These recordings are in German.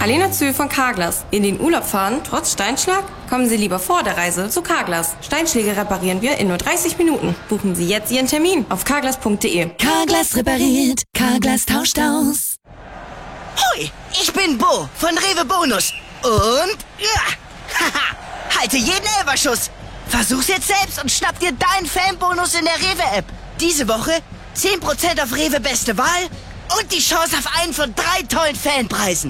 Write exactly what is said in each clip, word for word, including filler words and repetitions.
Alena Zühl von Carglass. In den Urlaub fahren, trotz Steinschlag? Kommen Sie lieber vor der Reise zu Carglass. Steinschläge reparieren wir in nur dreißig Minuten. Buchen Sie jetzt Ihren Termin auf carglass punkt de. Carglass repariert, Carglass tauscht aus. Hui, ich bin Bo von Rewe Bonus. Und, ja, haha, halte jeden Elferschuss. Versuch's jetzt selbst und schnapp dir deinen Fanbonus in der Rewe-App. Diese Woche zehn Prozent auf Rewe Beste Wahl und die Chance auf einen von drei tollen Fanpreisen.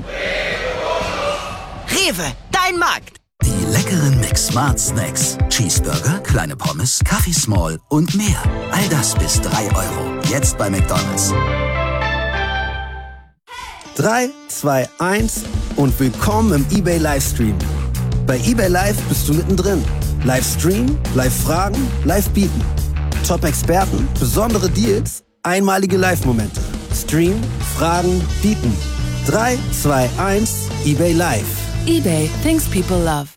Rewe, dein Markt. Die leckeren Mix Smart Snacks. Cheeseburger, kleine Pommes, Kaffee Small und mehr. All das bis drei Euro. Jetzt bei McDonald's. drei, zwei, eins und willkommen im eBay Livestream. Bei eBay Live bist du mittendrin. Livestream, Live-Fragen, Live-Bieten. Top-Experten, besondere Deals, einmalige Live-Momente. Stream, Fragen, Bieten. drei, zwei, eins, eBay Live. eBay, things people love.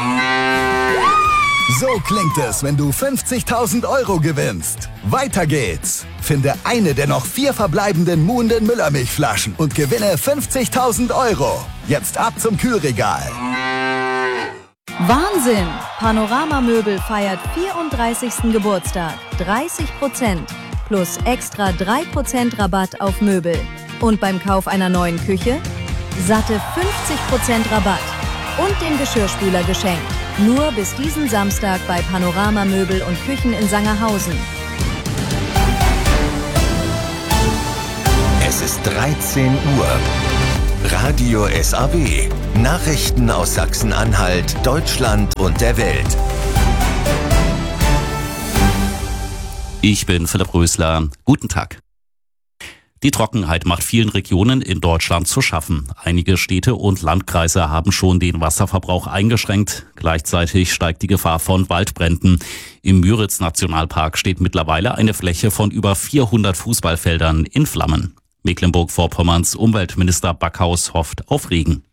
So klingt es, wenn du fünfzigtausend Euro gewinnst. Weiter geht's. Finde eine der noch vier verbleibenden Muhnden Müllermilchflaschen und gewinne fünfzigtausend Euro. Jetzt ab zum Kühlregal. Wahnsinn! Panorama Möbel feiert vierunddreißigsten Geburtstag. dreißig Prozent plus extra drei Prozent Rabatt auf Möbel. Und beim Kauf einer neuen Küche satte fünfzig Prozent Rabatt und den Geschirrspüler geschenkt. Nur bis diesen Samstag bei Panorama Möbel und Küchen in Sangerhausen. Es ist dreizehn Uhr. Radio S A W. Nachrichten aus Sachsen-Anhalt, Deutschland und der Welt. Ich bin Philipp Rösler. Guten Tag. Die Trockenheit macht vielen Regionen in Deutschland zu schaffen. Einige Städte und Landkreise haben schon den Wasserverbrauch eingeschränkt. Gleichzeitig steigt die Gefahr von Waldbränden. Im Müritz-Nationalpark steht mittlerweile eine Fläche von über vierhundert Fußballfeldern in Flammen. Mecklenburg-Vorpommerns Umweltminister Backhaus hofft auf Regen.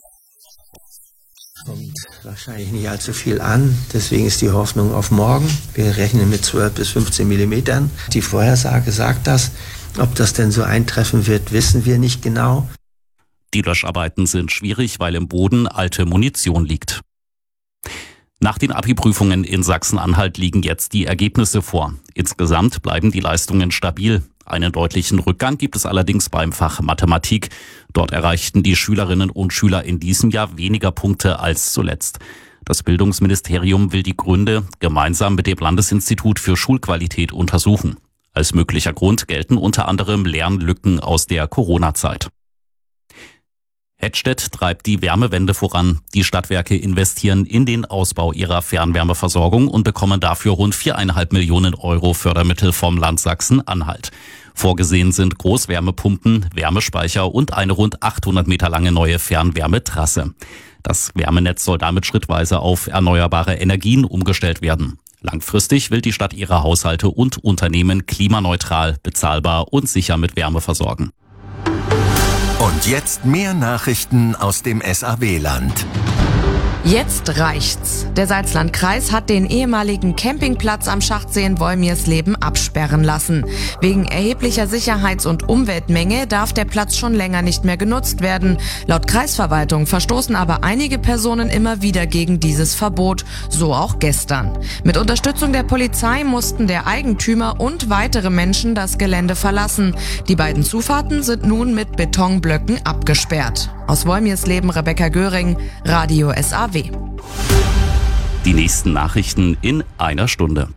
Kommt wahrscheinlich nicht allzu viel an, deswegen ist die Hoffnung auf morgen. Wir rechnen mit zwölf bis fünfzehn Millimetern. Die Vorhersage sagt das. Ob das denn so eintreffen wird, wissen wir nicht genau. Die Löscharbeiten sind schwierig, weil im Boden alte Munition liegt. Nach den Abi-Prüfungen in Sachsen-Anhalt liegen jetzt die Ergebnisse vor. Insgesamt bleiben die Leistungen stabil. Einen deutlichen Rückgang gibt es allerdings beim Fach Mathematik. Dort erreichten die Schülerinnen und Schüler in diesem Jahr weniger Punkte als zuletzt. Das Bildungsministerium will die Gründe gemeinsam mit dem Landesinstitut für Schulqualität untersuchen. Als möglicher Grund gelten unter anderem Lernlücken aus der Corona-Zeit. Hettstedt treibt die Wärmewende voran. Die Stadtwerke investieren in den Ausbau ihrer Fernwärmeversorgung und bekommen dafür rund viereinhalb Millionen Euro Fördermittel vom Land Sachsen-Anhalt. Vorgesehen sind Großwärmepumpen, Wärmespeicher und eine rund achthundert Meter lange neue Fernwärmetrasse. Das Wärmenetz soll damit schrittweise auf erneuerbare Energien umgestellt werden. Langfristig will die Stadt ihre Haushalte und Unternehmen klimaneutral, bezahlbar und sicher mit Wärme versorgen. Und jetzt mehr Nachrichten aus dem S A W-Land. Jetzt reicht's. Der Salzlandkreis hat den ehemaligen Campingplatz am Schachtsee in Wolmirsleben absperren lassen. Wegen erheblicher Sicherheits- und Umweltmenge darf der Platz schon länger nicht mehr genutzt werden. Laut Kreisverwaltung verstoßen aber einige Personen immer wieder gegen dieses Verbot, so auch gestern. Mit Unterstützung der Polizei mussten der Eigentümer und weitere Menschen das Gelände verlassen. Die beiden Zufahrten sind nun mit Betonblöcken abgesperrt. Aus Wolmirsleben Rebecca Göring, Radio S A W. Die nächsten Nachrichten in einer Stunde.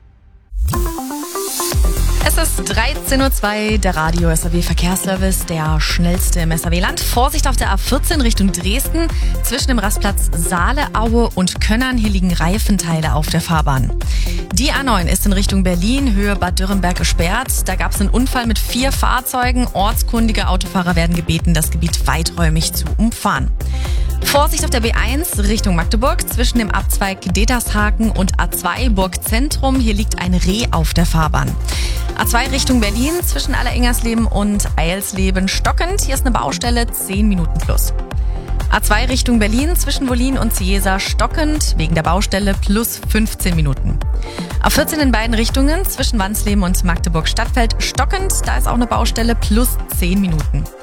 Es ist dreizehn Uhr zwei, der Radio S A W Verkehrsservice, der schnellste im S A W-Land. Vorsicht auf der A vierzehn Richtung Dresden, zwischen dem Rastplatz Saale, Aue und Könnern. Hier liegen Reifenteile auf der Fahrbahn. Die A neun ist in Richtung Berlin, Höhe Bad Dürrenberg gesperrt. Da gab es einen Unfall mit vier Fahrzeugen. Ortskundige Autofahrer werden gebeten, das Gebiet weiträumig zu umfahren. Vorsicht auf der B eins Richtung Magdeburg, zwischen dem Abzweig Detershaken und A zwei Burg Zentrum. Hier liegt ein Reh auf der Fahrbahn. A zwei Richtung Berlin, zwischen Allerengersleben und Eilsleben stockend. Hier ist eine Baustelle, zehn Minuten plus. A zwei Richtung Berlin, zwischen Wollin und Ciesa stockend, wegen der Baustelle plus fünfzehn Minuten. A vierzehn in beiden Richtungen, zwischen Wansleben und Magdeburg Stadtfeld stockend, da ist auch eine Baustelle plus zehn Minuten.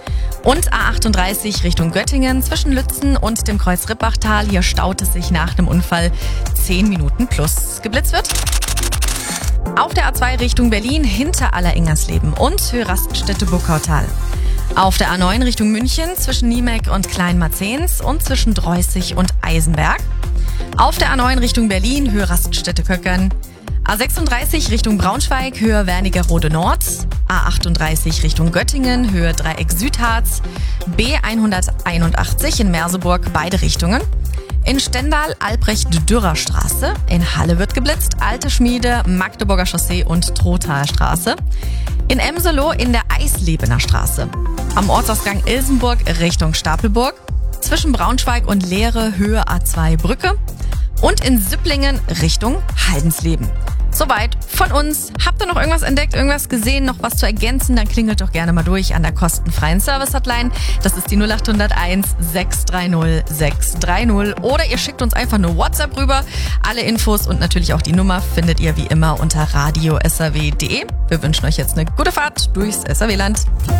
Und A achtunddreißig Richtung Göttingen zwischen Lützen und dem Kreuz Rippachtal. Hier staut es sich nach einem Unfall zehn Minuten plus. Geblitzt wird auf der A zwei Richtung Berlin hinter Alleringnersleben und Höhe Raststätte Burgautal. Auf der A neun Richtung München zwischen Niemek und Kleinmarzens und zwischen Dreußig und Eisenberg. Auf der A neun Richtung Berlin Höhe Raststätte Köckern. A sechsunddreißig Richtung Braunschweig Höhe Wernigerode Nord. A achtunddreißig Richtung Göttingen Höhe Dreieck Südharz. B hunderteinundachtzig in Merseburg beide Richtungen. In Stendal Albrecht-Dürer-Straße. In Halle wird geblitzt. Alte Schmiede, Magdeburger Chaussee und Trothalstraße. In Emseloh in der Eislebener Straße. Am Ortsausgang Ilsenburg Richtung Stapelburg. Zwischen Braunschweig und Leere Höhe A zwei Brücke. Und in Süpplingen Richtung Haldensleben. Soweit von uns. Habt ihr noch irgendwas entdeckt, irgendwas gesehen, noch was zu ergänzen? Dann klingelt doch gerne mal durch an der kostenfreien Service-Hotline. Das ist die null acht null eins sechs drei null sechs drei null. Oder ihr schickt uns einfach eine WhatsApp rüber. Alle Infos und natürlich auch die Nummer findet ihr wie immer unter radio s r w punkt d e. Wir wünschen euch jetzt eine gute Fahrt durchs S R W-Land.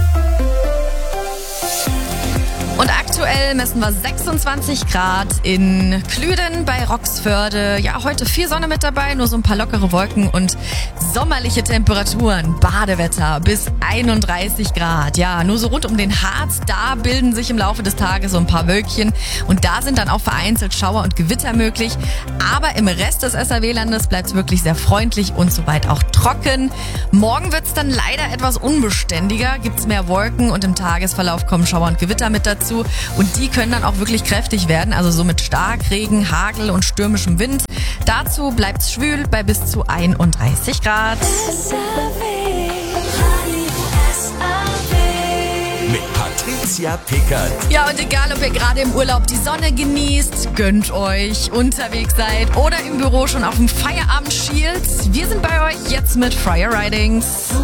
Und aktuell messen wir sechsundzwanzig Grad in Klüden bei Roxförde. Ja, heute viel Sonne mit dabei, nur so ein paar lockere Wolken und sommerliche Temperaturen. Badewetter bis einunddreißig Grad. Ja, nur so rund um den Harz, da bilden sich im Laufe des Tages so ein paar Wölkchen. Und da sind dann auch vereinzelt Schauer und Gewitter möglich. Aber im Rest des S R W-Landes bleibt es wirklich sehr freundlich und soweit auch trocken. Morgen wird es dann leider etwas unbeständiger. Gibt es mehr Wolken und im Tagesverlauf kommen Schauer und Gewitter mit dazu. Und die können dann auch wirklich kräftig werden, also so mit Starkregen, Hagel und stürmischem Wind. Dazu bleibt es schwül bei bis zu einunddreißig Grad. Mit Patricia Pickert. Ja, und egal, ob ihr gerade im Urlaub die Sonne genießt, gönnt euch, unterwegs seid oder im Büro schon auf dem Feierabend schielt, wir sind bei euch jetzt mit Fryer Ridings.